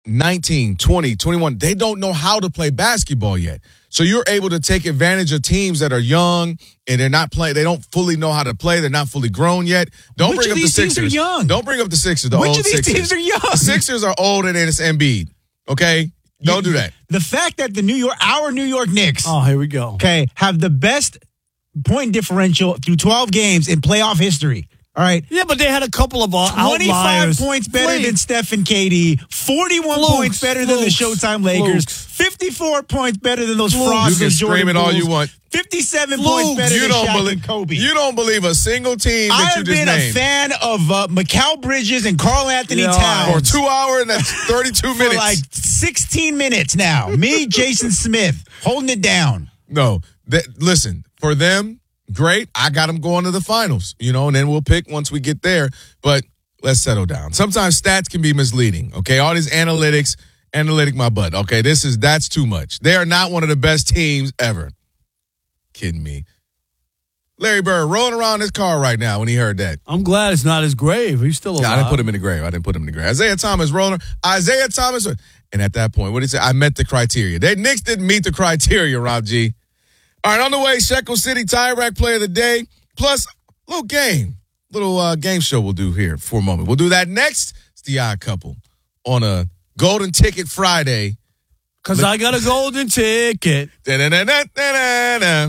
19, 20, 21, they don't know how to play basketball yet. So you're able to take advantage of teams that are young and they're not playing. They don't fully know how to play. They're not fully grown yet. Don't bring up the Sixers. Teams are young? Don't bring up the Sixers. Which of these teams are young? The Sixers are old and it's Embiid. Okay? Don't do that. The fact that our New York Knicks. Oh, here we go. Okay, have the best point differential through 12 games in playoff history. All right. Yeah, but they had a couple of 25 outliers. points better than Steph and KD. 41 points better than the Showtime Lakers. 54 points better than those frauds. You can scream it all you want. 57 points better than Shaq and Kobe. You don't believe a single team that you just named. I have been a fan of Mikal Bridges and Karl Anthony Towns. For 2 hours and that's 32 minutes. For like 16 minutes now. Me, Jason Smith, holding it down. No. Listen, for them, great. I got them going to the finals, and then we'll pick once we get there. But let's settle down. Sometimes stats can be misleading, okay? All these analytic my butt, okay? That's too much. They are not one of the best teams ever. Kidding me. Larry Bird rolling around his car right now when he heard that. I'm glad it's not his grave. He's still alive. Yeah, I didn't put him in the grave. Isaiah Thomas rolling. And at that point, what did he say? I met the criteria. The Knicks didn't meet the criteria, Rob G. All right, on the way, Shekel City Tire Rack Play of the Day, plus a little game show we'll do here for a moment. We'll do that next. It's the Odd Couple on a Golden Ticket Friday. Because I got a golden ticket. Da-da-da-da-da-da.